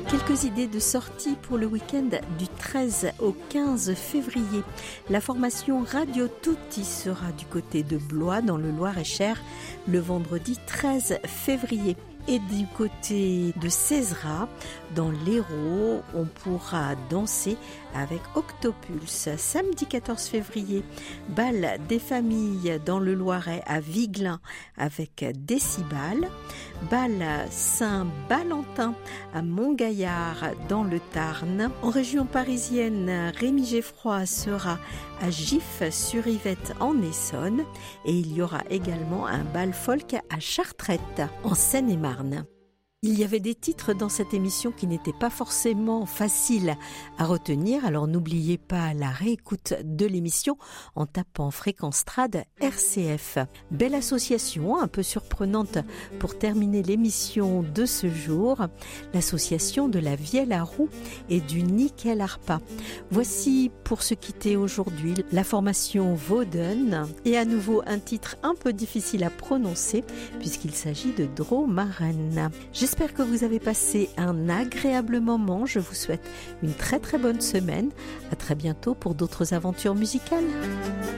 Quelques idées de sortie pour le week-end du 13 au 15 février. La formation Radio Tutti sera du côté de Blois dans le Loir-et-Cher le vendredi 13 février. Et du côté de Cézrat, dans l'Hérault, on pourra danser avec Octopulse. Samedi 14 février, bal des familles dans le Loiret à Viglin avec Décibal. Bal Saint-Valentin à Montgaillard dans le Tarn. En région parisienne, Rémi Geffroy sera à Gif-sur-Yvette en Essonne. Et il y aura également un bal folk à Chartrette en Seine-et-Marne. Il y avait des titres dans cette émission qui n'étaient pas forcément faciles à retenir, alors n'oubliez pas la réécoute de l'émission en tapant Fréquence Trad RCF. Belle association, un peu surprenante pour terminer l'émission de ce jour, l'association de la Vielle à roue et du Nickel Harpa. Voici pour se quitter aujourd'hui la formation Vauden et à nouveau un titre un peu difficile à prononcer puisqu'il s'agit de Dromaren. J'espère que vous avez passé un agréable moment. Je vous souhaite une très très bonne semaine. À très bientôt pour d'autres aventures musicales.